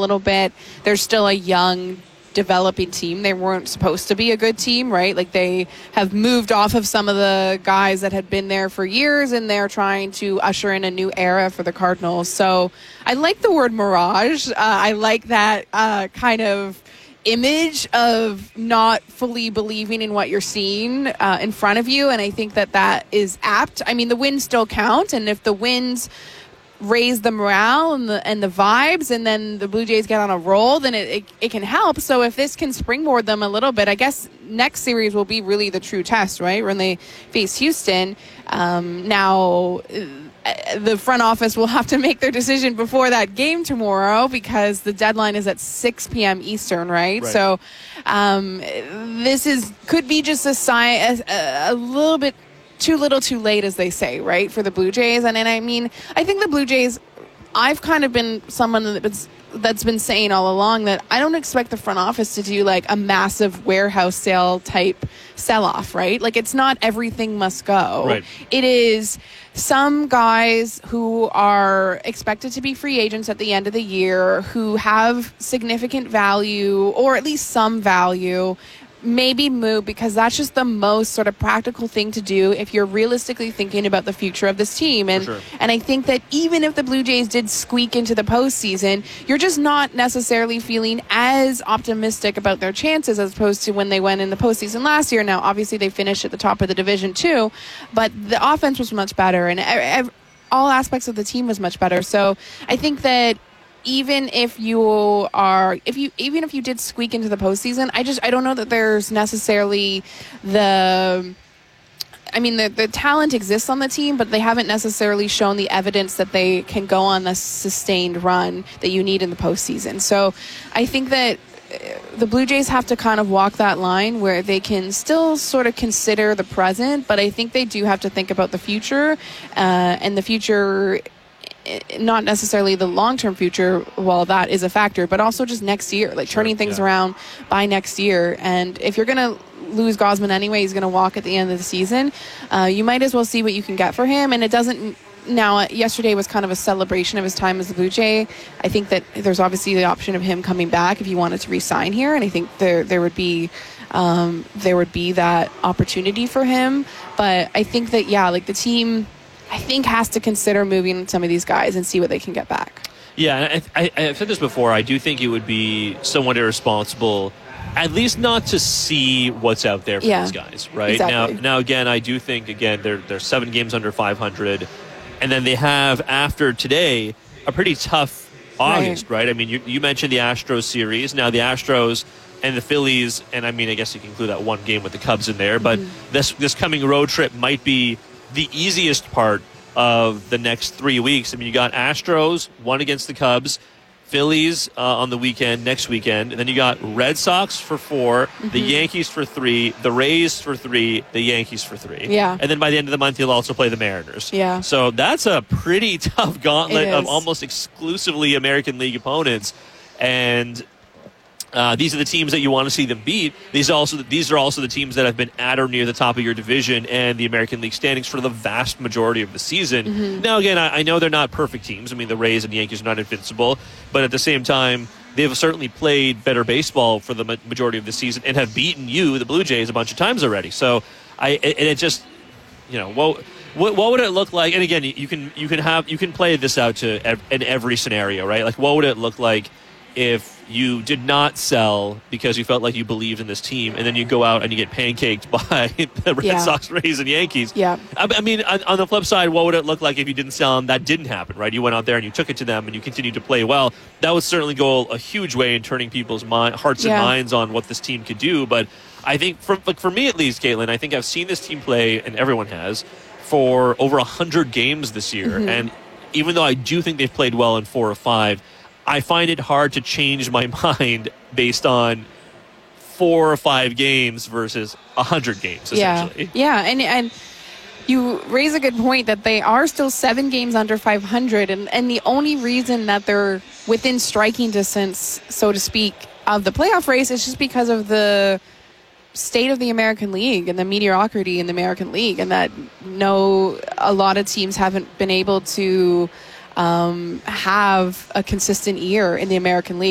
little bit. They're still a young, developing team. They weren't supposed to be a good team, right? Like, they have moved off of some of the guys that had been there for years, and they're trying to usher in a new era for the Cardinals. So I like the word mirage. I like that kind of image of not fully believing in what you're seeing in front of you, and I think that is apt. I mean, the wins still count, and if the wins raise the morale and the vibes, and then the Blue Jays get on a roll, then it can help. So if this can springboard them a little bit, I guess next series will be really the true test, right? When they face Houston. Now, the front office will have to make their decision before that game tomorrow, because the deadline is at 6 p.m. Eastern, right? So this could be just a sign, a little bit too little too late, as they say, right, for the Blue Jays. And I mean, I think the Blue Jays, I've kind of been someone that's been saying all along that I don't expect the front office to do like a massive warehouse sale type sell-off, right? Like, it's not everything must go. Right. It is some guys who are expected to be free agents at the end of the year, who have significant value, or at least some value, maybe move, because that's just the most sort of practical thing to do if you're realistically thinking about the future of this team. And and I think that even if the Blue Jays did squeak into the postseason, you're just not necessarily feeling as optimistic about their chances as opposed to when they went in the postseason last year. Now, obviously, they finished at the top of the division too, but the offense was much better, and all aspects of the team was much better. So I think that even if you did squeak into the postseason, I don't know that there's necessarily the talent exists on the team, but they haven't necessarily shown the evidence that they can go on the sustained run that you need in the postseason. So I think that the Blue Jays have to kind of walk that line where they can still sort of consider the present, but I think they do have to think about the future, and the future, not necessarily the long-term future, well, that is a factor, but also just next year, like turning things around by next year. And if you're going to lose Gausman anyway, he's going to walk at the end of the season, you might as well see what you can get for him. And it doesn't, now, yesterday was kind of a celebration of his time as a Blue Jay. I think that there's obviously the option of him coming back if he wanted to re-sign here, and I think there would be that opportunity for him. But I think that, like, the team, I think, has to consider moving some of these guys and see what they can get back. Yeah, I've said this before. I do think it would be somewhat irresponsible, at least not to see what's out there for these guys, right? Exactly. Now, again, I do think, they're 7 games under 500, and then they have, after today, a pretty tough August, right? I mean, you mentioned the Astros series. Now, the Astros and the Phillies, and I mean, I guess you can include that one game with the Cubs in there, but this coming road trip might be the easiest part of the next 3 weeks. I mean, you got Astros, 1 against the Cubs, Phillies on the weekend, next weekend, and then you got Red Sox for 4, the Yankees for 3, the Rays for 3, the Yankees for 3. Yeah. And then by the end of the month, you'll also play the Mariners. Yeah. So that's a pretty tough gauntlet of almost exclusively American League opponents. And these are the teams that you want to see them beat. These are also the teams that have been at or near the top of your division and the American League standings for the vast majority of the season. Now, again, I know they're not perfect teams. I mean, the Rays and the Yankees are not invincible, but at the same time, they've certainly played better baseball for the majority of the season and have beaten you, the Blue Jays, a bunch of times already. So, what would it look like? And again, you can play this out in every scenario, right? Like, what would it look like if you did not sell because you felt like you believed in this team, and then you go out and you get pancaked by the Red Sox, Rays, and Yankees? Yeah. I mean, on the flip side, what would it look like if you didn't sell and that didn't happen, right? You went out there and you took it to them and you continued to play well. That would certainly go a huge way in turning people's hearts and minds on what this team could do. But I think, for me at least, Caitlin, I think I've seen this team play, and everyone has, for over 100 games this year. And even though I do think they've played well in 4 or 5, I find it hard to change my mind based on 4 or 5 games versus 100 games, essentially. Yeah, and you raise a good point that they are still 7 games under 500, and the only reason that they're within striking distance, so to speak, of the playoff race is just because of the state of the American League and the mediocrity in the American League, and that a lot of teams haven't been able to have a consistent year in the American League.